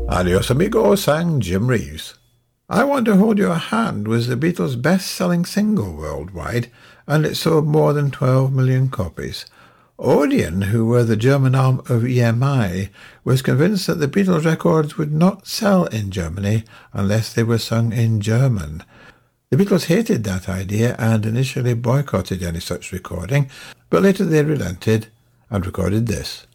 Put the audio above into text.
Adios amigo, sang Jim Reeves. I Want to Hold Your Hand was the Beatles' best-selling single worldwide, and it sold more than 12 million copies. Odeon, who were the German arm of EMI, was convinced that the Beatles records would not sell in Germany unless they were sung in German. The Beatles hated that idea and initially boycotted any such recording, but later they relented and recorded this.